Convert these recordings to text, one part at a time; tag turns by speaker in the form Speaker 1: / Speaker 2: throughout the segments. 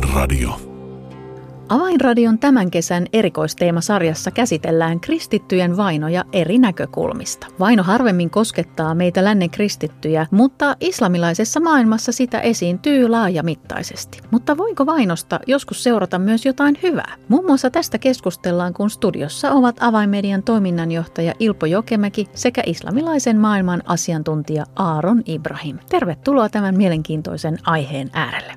Speaker 1: Avainradio.
Speaker 2: Avainradion tämän kesän erikoisteemasarjassa käsitellään kristittyjen vainoja eri näkökulmista. Vaino harvemmin koskettaa meitä lännen kristittyjä, mutta islamilaisessa maailmassa sitä esiintyy laajamittaisesti. Mutta voiko vainosta joskus seurata myös jotain hyvää? Muun muassa tästä keskustellaan, kun studiossa ovat Avainmedian toiminnanjohtaja Ilpo Jokemäki sekä islamilaisen maailman asiantuntija Aaron Ibrahim. Tervetuloa tämän mielenkiintoisen aiheen äärelle.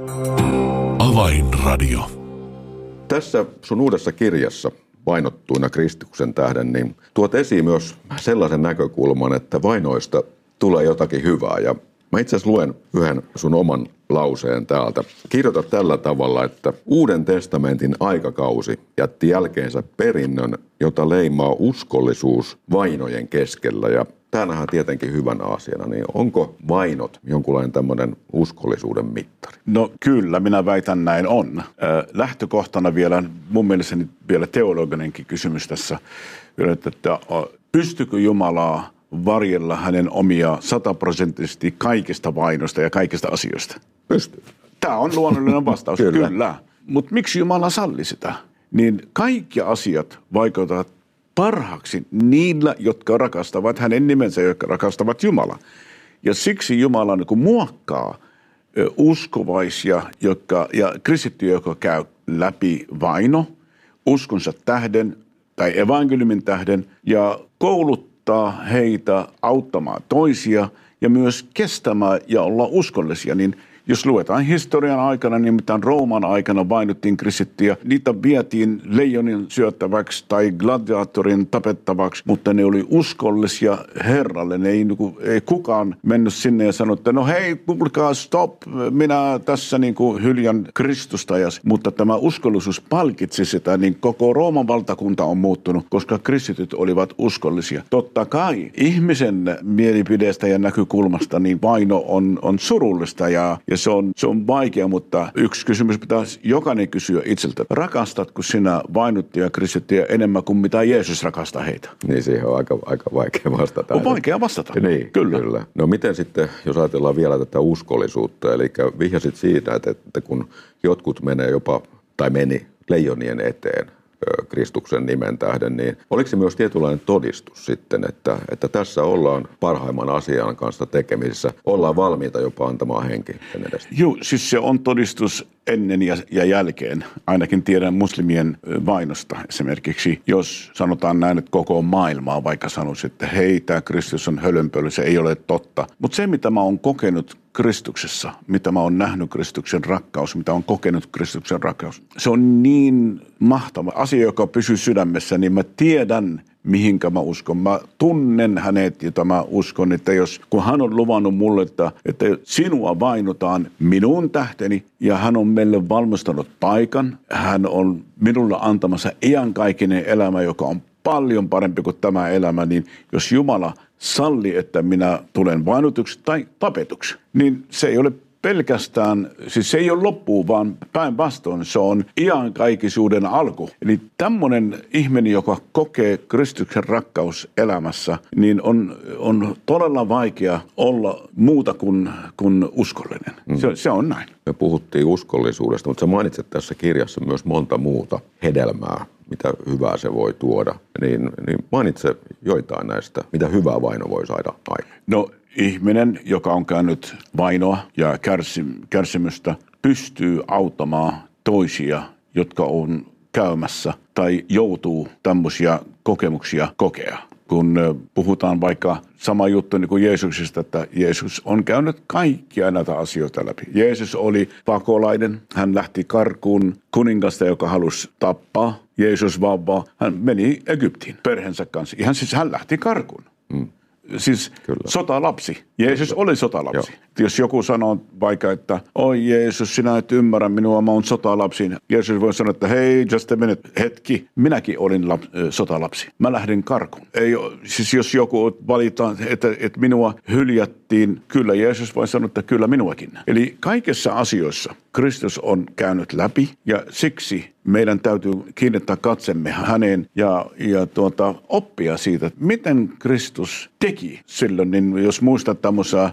Speaker 1: Avainradio.
Speaker 3: Tässä sun uudessa kirjassa Vainottuina Kristuksen tähden, niin tuot esiin myös sellaisen näkökulman, että vainoista tulee jotakin hyvää. Ja mä itse asiassa luen yhden sun oman lauseen täältä. Kirjoita tällä tavalla, että Uuden testamentin aikakausi jätti jälkeensä perinnön, jota leimaa uskollisuus vainojen keskellä. Ja tämä nähdään tietenkin hyvänä asiana, niin onko vainot jonkunlainen tämmöinen uskollisuuden mittari?
Speaker 4: No kyllä, minä väitän näin on. Lähtökohtana vielä, mun mielestäni vielä teologinenkin kysymys tässä, että pystykö Jumalaa varjella hänen omia 100% kaikista vainoista ja kaikista asioista?
Speaker 3: Pystyy.
Speaker 4: Tämä on luonnollinen vastaus, kyllä. Mutta miksi Jumala salli sitä? Niin kaikki asiat vaikuttavat parhaaksi niillä, jotka rakastavat hänen nimensä, jotka rakastavat Jumalaa. Ja siksi Jumala niin muokkaa uskovaisia ja kristittyjä, jotka käy läpi vaino, uskonsa tähden tai evankeliumin tähden ja kouluttaa heitä auttamaan toisia ja myös kestämään ja olla uskollisia, niin jos luetaan historian aikana, niin mitään Rooman aikana vainottiin kristittyjä, niitä vietiin leijonin syöttäväksi tai gladiaattorin tapettavaksi, mutta ne oli uskollisia Herralle. Ne ei kukaan mennyt sinne ja sanonut, että no hei, kuulkaa, stop, minä tässä hyljän Kristusta. Mutta tämä uskollisuus palkitsi sitä, niin koko Rooman valtakunta on muuttunut, koska kristityt olivat uskollisia. Totta kai ihmisen mielipideestä ja näkökulmasta niin vaino on surullista ja se on vaikea, mutta yksi kysymys pitäisi jokainen kysyä itseltä. Rakastatko sinä vainottuja kristittyjä enemmän kuin mitä Jeesus rakastaa heitä?
Speaker 3: Niin siihen on aika vaikea vastata.
Speaker 4: On vaikea vastata.
Speaker 3: Niin, kyllä. No miten sitten, jos ajatellaan vielä tätä uskollisuutta, eli vihjasit siitä, että kun jotkut menee meni leijonien eteen Kristuksen nimen tähden, niin oliko se myös tietynlainen todistus sitten, että tässä ollaan parhaimman asian kanssa tekemisissä, ollaan valmiita jopa antamaan henki sen edestä?
Speaker 4: Joo, siis se on todistus ennen ja jälkeen. Ainakin tiedän muslimien vainosta esimerkiksi, jos sanotaan näin, että koko maailmaa vaikka sanoisi, että hei, tämä Kristus on hölönpöly, se ei ole totta. Mutta se, mitä mä oon kokenut Kristuksessa, mitä mä oon nähnyt Kristuksen rakkaus, mitä oon kokenut Kristuksen rakkaus, se on niin mahtava asia, joka pysyy sydämessä, niin mä tiedän, mihinkä mä uskon. Mä tunnen hänet, jota mä uskon, että kun hän on luvannut mulle, että sinua vainotaan minun tähteni ja hän on meille valmistanut paikan, hän on minulle antamassa iankaikkinen elämä, joka on paljon parempi kuin tämä elämä, niin jos Jumala salli, että minä tulen vainotuksi tai tapetuksi, niin se ei ole pelkästään, siis se ei ole loppu, vaan päinvastoin se on iankaikkisuuden alku. Eli tämmöinen ihminen, joka kokee Kristuksen rakkaus elämässä, niin on todella vaikea olla muuta kuin uskollinen. Se on näin.
Speaker 3: Me puhuttiin uskollisuudesta, mutta sä mainitset tässä kirjassa myös monta muuta hedelmää, mitä hyvää se voi tuoda. Niin mainitse joitain näistä, mitä hyvää vaino voi saada aikaan.
Speaker 4: No, ihminen, joka on käynyt vainoa ja kärsimystä, pystyy auttamaan toisia, jotka on käymässä tai joutuu tämmöisiä kokemuksia kokea. Kun puhutaan vaikka sama juttu niin kuin Jeesuksesta, että Jeesus on käynyt kaikkia näitä asioita läpi. Jeesus oli pakolainen, hän lähti karkuun kuningasta, joka halusi tappaa Jeesus vauvaa. Hän meni Egyptiin perheensä kanssa. Hän lähti karkuun. Siis kyllä. Sotalapsi. Jeesus oli sotalapsi. Joo. Jos joku sanoo vaikka, että oi Jeesus, sinä et ymmärrä minua, mä oon sotalapsi. Jeesus voi sanoa, että hei, just a minute, hetki, minäkin olin sotalapsi. Mä lähdin karkuun. Siis jos joku valitaan, että minua hyljättiin, kyllä Jeesus voi sanoa, että kyllä minuakin. Eli kaikissa asioissa Kristus on käynyt läpi ja siksi meidän täytyy kiinnittää katsemme häneen ja oppia siitä, että miten Kristus teki silloin. Niin jos muistat tämmöistä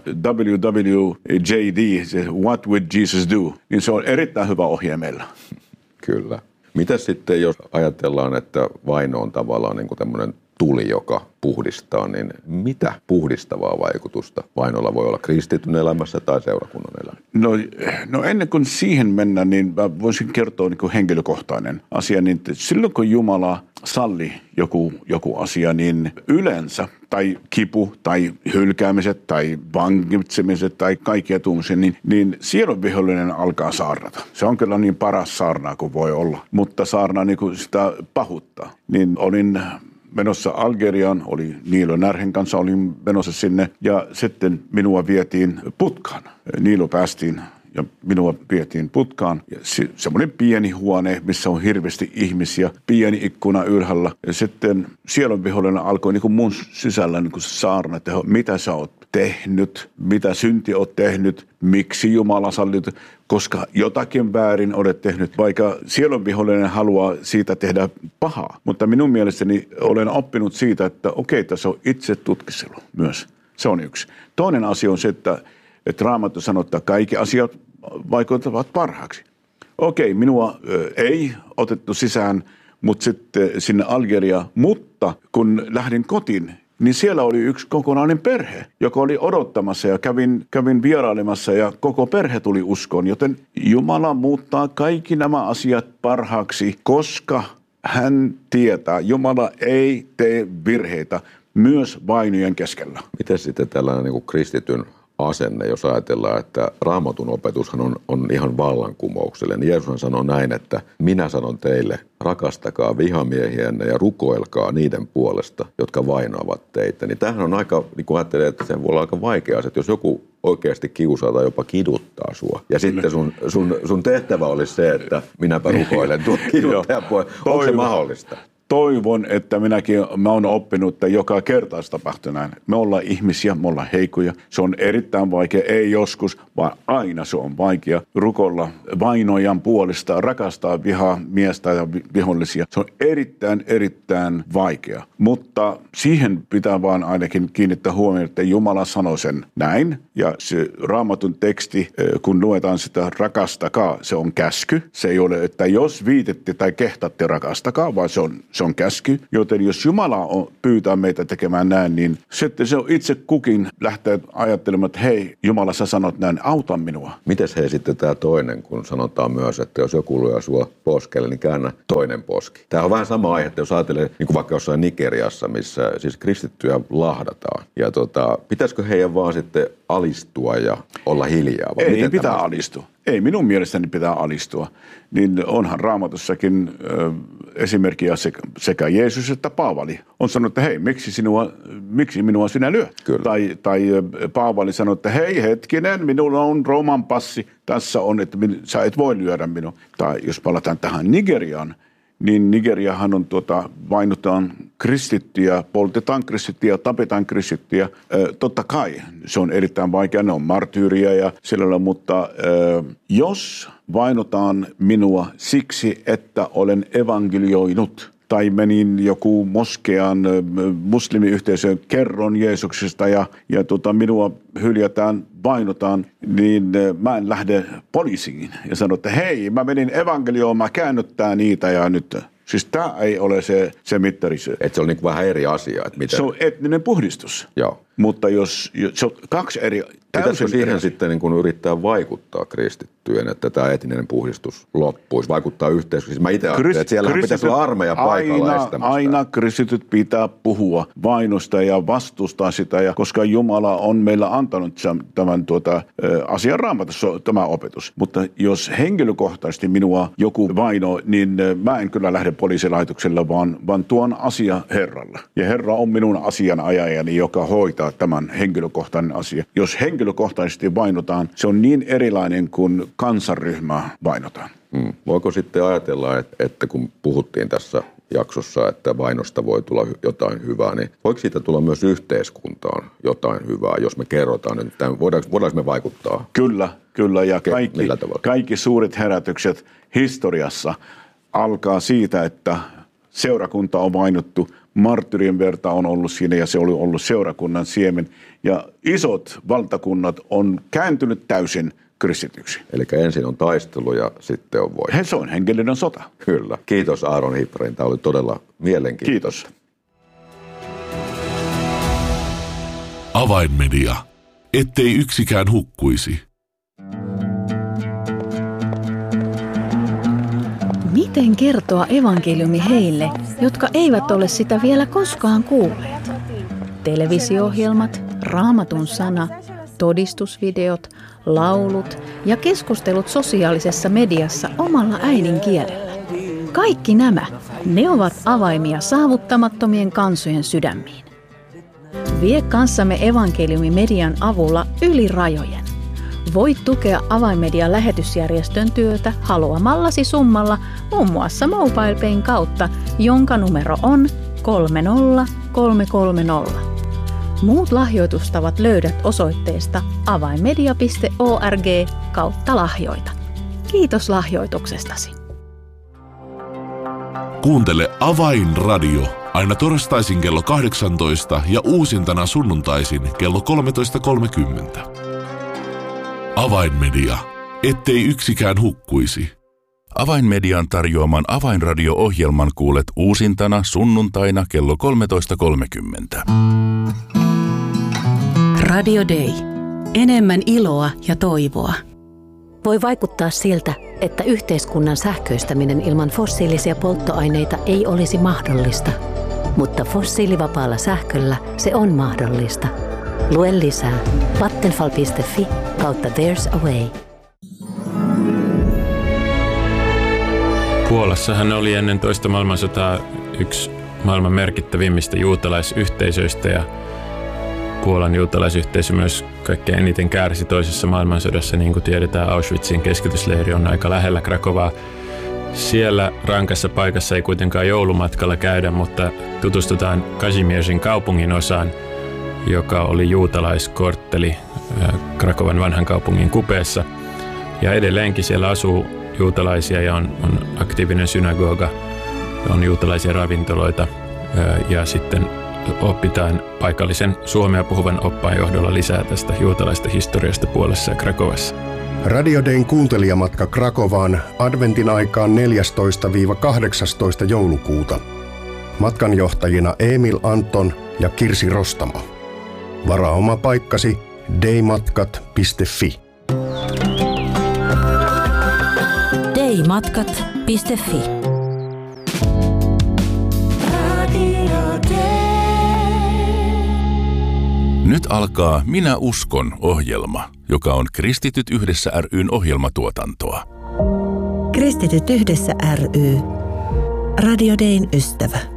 Speaker 4: WWJD, se What Would Jesus Do, niin se on erittäin hyvä ohje meillä.
Speaker 3: Kyllä. Mitä sitten, jos ajatellaan, että vaino on tavallaan niin kuin tämmöinen tuli, joka puhdistaa, niin mitä puhdistavaa vaikutusta vainolla voi olla kristityn elämässä tai seurakunnan elämässä?
Speaker 4: No ennen kuin siihen mennään, niin mä voisin kertoa niin kuin henkilökohtainen asia. Niin silloin kun Jumala salli joku asia, niin yleensä, tai kipu, tai hylkäämiset, tai vangitsemiset, tai kaikkia tuommoisia, niin sielun vihollinen alkaa saarnata. Se on kyllä niin paras saarnaa kuin voi olla, mutta saarnaa niin kuin sitä pahuuttaa. Niin olin menossa Algeriaan, oli Niilo Närhen kanssa, olin menossa sinne ja sitten minua vietiin putkaan. Niilo päästiin ja minua vietiin putkaan. Ja semmoinen pieni huone, missä on hirveästi ihmisiä, pieni ikkuna ylhäällä. Ja sitten sielunvihollinen alkoi niin kuin mun sisällä niin kuin saarna, että mitä sä oot tehnyt, mitä synti oot tehnyt, miksi Jumala sallit, koska jotakin väärin olet tehnyt, vaikka sielunvihollinen haluaa siitä tehdä pahaa. Mutta minun mielestäni olen oppinut siitä, että okei, tässä on itse tutkiskelu myös. Se on yksi. Toinen asia on se, että Raamattu sanoo, että kaikki asiat vaikuttavat parhaaksi. Okei, minua ei otettu sisään, mutta sitten sinne Algeriaan, mutta kun lähdin kotiin, niin siellä oli yksi kokonainen perhe, joka oli odottamassa ja kävin vierailemassa ja koko perhe tuli uskoon. Joten Jumala muuttaa kaikki nämä asiat parhaaksi, koska hän tietää, Jumala ei tee virheitä myös vainojen keskellä.
Speaker 3: Miten sitten tällainen niin kuin kristityn asenne, jos ajatellaan, että Raamatun opetushan on ihan vallankumouksellinen. Jeesus sanoi näin, että minä sanon teille, rakastakaa vihamiehiänne ja rukoilkaa niiden puolesta, jotka vainoavat teitä. Niin tämähän on aika, niin kuin ajattelee, että se voi olla aika vaikea asia, että jos joku oikeasti kiusaa tai jopa kiduttaa sua. Ja sitten sun tehtävä olisi se, että minäpä rukoilen tuon kiduttajan puolesta. Onko se mahdollista?
Speaker 4: Toivon, että mä oon oppinut, että joka kerta se tapahtuu näin. Me ollaan ihmisiä, me ollaan heikkoja. Se on erittäin vaikea, ei joskus, vaan aina se on vaikea. Rukoilla vainojan puolesta, rakastaa miestä ja vihollisia. Se on erittäin vaikea. Mutta siihen pitää vaan ainakin kiinnittää huomioon, että Jumala sanoi sen näin. Ja se Raamatun teksti, kun luetaan sitä rakastakaa, se on käsky. Se ei ole, että jos viitette tai kehtatte rakastakaa, vaan se on käsky. Joten jos Jumala pyytää meitä tekemään näin, niin sitten se on itse kukin lähtee ajattelemaan, että hei, Jumala, sä sanot näin, auta minua.
Speaker 3: Mites hei sitten tämä toinen, kun sanotaan myös, että jos joku lyö sua poskelle, niin käännä toinen poski. Tämä on vähän sama aihe, että jos ajattelee, niin kuin vaikka jossain Nigeriassa, missä siis kristittyjä lahdataan. Ja pitäisikö heidän vaan sitten alistua ja olla hiljaa? Vai
Speaker 4: ei pitää alistua. Ei minun mielestäni pitää alistua. Niin onhan Raamatussakin esimerkkiä sekä Jeesus että Paavali on sanonut, että hei, miksi minua sinä lyöt? Tai Paavali sanoi, että hei hetkinen, minulla on Rooman passi, tässä on, että sä et voi lyödä minua. Tai jos palataan tähän Nigeriaan, niin Nigeriahan on vainotaan kristittyjä, poltetaan kristittyjä, tapetaan kristittyjä. Totta kai se on erittäin vaikea, ne on martyyriä ja sellainen, mutta jos vainotaan minua siksi, että olen evankelioinut tai menin joku moskean muslimiyhteisöön, kerron Jeesuksesta ja minua hyljätään, vainotaan, niin mä en lähde poliisiin ja sanon, että hei, mä menin evankelioon, mä käännyttää niitä ja nyt. Siis tämä ei ole se mittari.
Speaker 3: Että se on niin vähän eri asia. Että miten...
Speaker 4: Se on etninen puhdistus.
Speaker 3: Joo.
Speaker 4: Mutta jos se on kaksi eri...
Speaker 3: Pitäisikö siihen sitten niin kun yrittää vaikuttaa kristittyjen, että tämä etninen puhdistus loppuisi, vaikuttaa yhteisöön? Siis mä itse ajattelen, että siellä pitäisi olla armeija paikalla estämässä.
Speaker 4: Aina kristityt pitää puhua vainosta ja vastustaa sitä, ja koska Jumala on meillä antanut tämän asian Raamatussa tämä opetus. Mutta jos henkilökohtaisesti minua joku vaino, niin mä en kyllä lähde poliisilaitoksella, vaan tuon asia Herralle. Ja Herra on minun asianajajani, joka hoitaa tämän henkilökohtainen asia. Jos henkilökohtaisesti vainotaan, se on niin erilainen kuin kansanryhmää vainotaan.
Speaker 3: Voiko sitten ajatella, että kun puhuttiin tässä jaksossa, että vainosta voi tulla jotain hyvää, niin voiko siitä tulla myös yhteiskuntaan jotain hyvää, jos me kerrotaan, että voidaanko me vaikuttaa?
Speaker 4: Kyllä. Ja kaikki suuret herätykset historiassa alkaa siitä, että seurakunta on mainittu, marttyrien verta on ollut siinä ja se oli ollut seurakunnan siemen. Ja isot valtakunnat on kääntynyt täysin kristityksi.
Speaker 3: Eli ensin on taistelu ja sitten on voitto.
Speaker 4: Se on hengellinen sota.
Speaker 3: Kyllä. Kiitos Aaron Hipparin. Tämä oli todella mielenkiintoista.
Speaker 4: Kiitos.
Speaker 1: Avainmedia. Ettei yksikään hukkuisi.
Speaker 2: Miten kertoa evankeliumi heille, jotka eivät ole sitä vielä koskaan kuulleet? Televisio-ohjelmat, Raamatun sana, todistusvideot, laulut ja keskustelut sosiaalisessa mediassa omalla äidinkielellä. Kaikki nämä, ne ovat avaimia saavuttamattomien kansojen sydämiin. Vie kanssamme evankeliumimedian avulla yli rajojen. Voit tukea Avainmedian lähetysjärjestön työtä haluamallasi summalla muun muassa MobilePayn kautta, jonka numero on 30330. Muut lahjoitustavat löydät osoitteesta avainmedia.org/lahjoita. Kiitos lahjoituksestasi.
Speaker 1: Kuuntele Avainradio aina torstaisin kello 18 ja uusintana sunnuntaisin kello 13.30. Avainmedia. Ettei yksikään hukkuisi.
Speaker 5: Avainmedian tarjoaman Avainradio-ohjelman kuulet uusintana sunnuntaina kello 13.30.
Speaker 6: Radio Day. Enemmän iloa ja toivoa.
Speaker 7: Voi vaikuttaa siltä, että yhteiskunnan sähköistäminen ilman fossiilisia polttoaineita ei olisi mahdollista. Mutta fossiilivapaalla sähköllä se on mahdollista. Lue lisää vattenfall.fi/There's a way.
Speaker 8: Puolassahan oli ennen toista maailmansotaa yksi maailman merkittävimmistä juutalaisyhteisöistä ja Puolan juutalaisyhteisö myös kaikkein eniten kärsi toisessa maailmansodassa. Niin kuin tiedetään, Auschwitzin keskitysleiri on aika lähellä Krakovaa. Siellä rankassa paikassa ei kuitenkaan joulumatkalla käydä, mutta tutustutaan Kazimierzin kaupungin osaan, joka oli juutalaiskortteli Krakovan vanhan kaupungin kupeessa. Ja edelleenkin siellä asuu juutalaisia ja on aktiivinen synagoga, on juutalaisia ravintoloita ja sitten opitaan paikallisen suomea puhuvan oppaan johdolla lisää tästä juutalaista historiasta Puolassa ja Krakovassa.
Speaker 9: Radio Dayn kuuntelijamatka Krakovaan adventin aikaan 14-18 joulukuuta. Matkanjohtajina Emil Anton ja Kirsi Rostamo. Varaa oma paikkasi daymatkat.fi.
Speaker 7: daymatkat.fi.
Speaker 5: Nyt alkaa Minä uskon -ohjelma, joka on Kristityt yhdessä ry:n ohjelmatuotantoa.
Speaker 10: Kristityt yhdessä ry. Radio Dayn ystävä.